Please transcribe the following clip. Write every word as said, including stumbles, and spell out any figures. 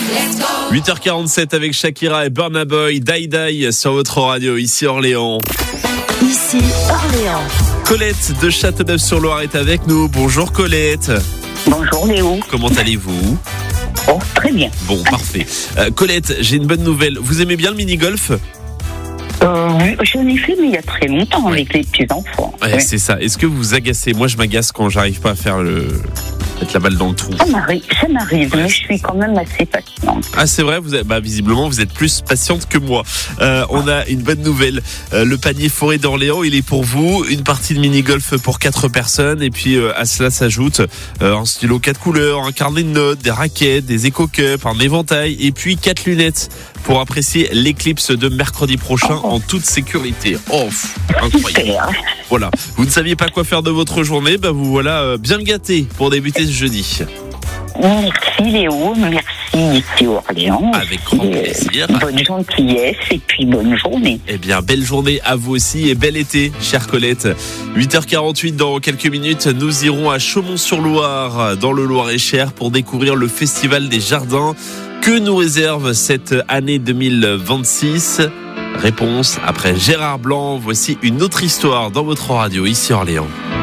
huit heures quarante-sept avec Shakira et Burna Boy, Die Die sur votre radio, ici Orléans. Ici Orléans. Colette de Châteauneuf-sur-Loire est avec nous. Bonjour Colette. Bonjour Léo. Comment allez-vous ? Oh, très bien. Bon, parfait. Euh, Colette, j'ai une bonne nouvelle. Vous aimez bien le mini-golf ? Euh, oui, j'en ai fait, mais il y a très longtemps, Ouais. avec les petits-enfants. Ouais, Ouais. c'est ça. Est-ce que vous vous agacez ? Moi, je m'agace quand j'arrive pas à faire le... mettre la balle dans le trou. Ça m'arrive, ça m'arrive, mais je suis quand même assez patiente. Ah, c'est vrai, vous êtes, bah, visiblement, vous êtes plus patiente que moi. Euh, on a une bonne nouvelle. Euh, le panier forêt d'Orléans, il est pour vous. Une partie de mini-golf pour quatre personnes. Et puis, euh, à cela s'ajoute euh, un stylo quatre couleurs, un carnet de notes, des raquettes, des éco-cups, un éventail. Et puis, quatre lunettes pour apprécier l'éclipse de mercredi prochain en toute sécurité. Oh, pff, incroyable. Super. Voilà. Vous ne saviez pas quoi faire de votre journée, bah vous voilà euh, bien gâté pour débuter ce jeudi. Merci Léo, merci ici Orléans. Avec grand Et, euh, plaisir. Bonne gentillesse et puis bonne journée. Eh bien, belle journée à vous aussi et bel été, chère Colette. huit heures quarante-huit, dans quelques minutes, nous irons à Chaumont-sur-Loire, dans le Loir-et-Cher, pour découvrir le Festival des Jardins. Que nous réserve cette année deux mille vingt-six ? Réponse après Gérard Blanc. Voici une autre histoire dans votre radio, ici Orléans.